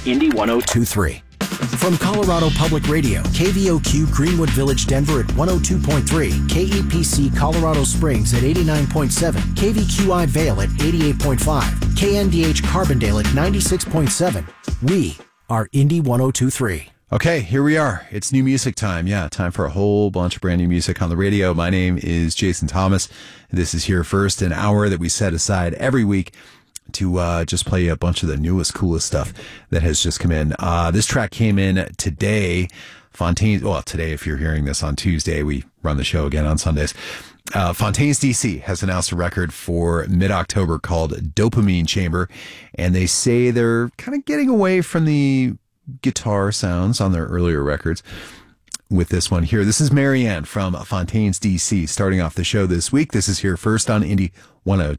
Indy 1023. From Colorado Public Radio, KVOQ Greenwood Village, Denver at 102.3, KEPC Colorado Springs at 89.7, KVQI Vale at 88.5, KNDH Carbondale at 96.7. We are Indy 1023. Okay, here we are. It's new music time. Yeah, time for a whole bunch of brand new music on the radio. My name is Jason Thomas. This is Here First, an hour that we set aside every week to just play a bunch of the newest, coolest stuff that has just come in. This track came in today. Today, if you're hearing this on Tuesday, we run the show again on Sundays. Fontaines DC has announced a record for mid-October called Dopamine Chamber, and they say they're kind of getting away from the guitar sounds on their earlier records with this one here. This is Marianne from Fontaines DC starting off the show this week. This is Here First on Indy 102.